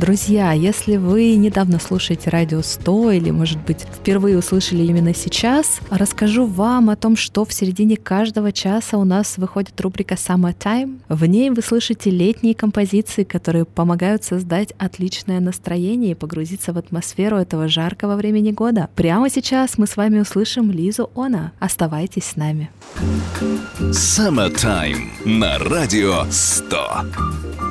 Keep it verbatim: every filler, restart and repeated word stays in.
Друзья, если вы недавно слушаете Радио сто или, может быть, впервые услышали именно сейчас, расскажу вам о том, что в середине каждого часа у нас выходит рубрика Summertime. В ней вы слышите летние композиции, которые помогают создать отличное настроение и погрузиться в атмосферу этого жаркого времени года. Прямо сейчас мы с вами услышим Лизу Она. Оставайтесь с нами. Summertime на Радио сто.